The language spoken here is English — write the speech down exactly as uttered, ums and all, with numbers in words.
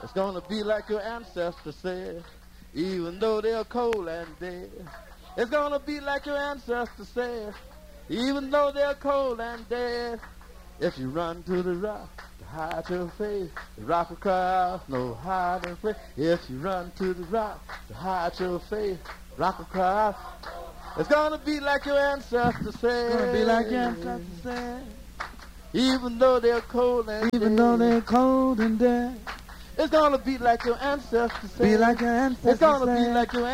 It's gonna be like your ancestors said, even though they're cold and dead. It's gonna be like your ancestors said, even though they're cold and dead. If you run to the rock to hide your face, the rock will cry out, no hiding place. If you run to the rock to hide your face, the rock will cry out. It's gonna be like your ancestors said. It's gonna be like your ancestors said. Even though they're cold and Even dead. though they're cold and dead. It's gonna be like your ancestors said. Be like your ancestors It's gonna said. be like your